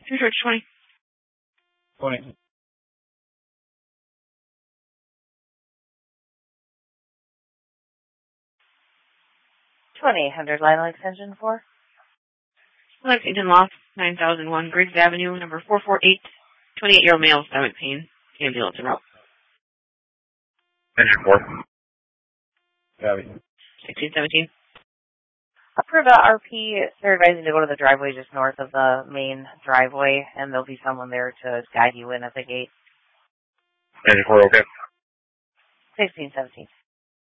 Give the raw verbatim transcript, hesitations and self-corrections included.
Two George twenty. twenty. twenty-eight hundred Lionel Extension four. Lexington Loft, nine thousand one Griggs Avenue, number four four eight. twenty-eight-year-old male, stomach pain. Ambulance en route. Engine four. Copy. sixteen seventeen. For the R P, they're advising to go to the driveway just north of the main driveway, and there'll be someone there to guide you in at the gate. Engine four, okay. sixteen seventeen.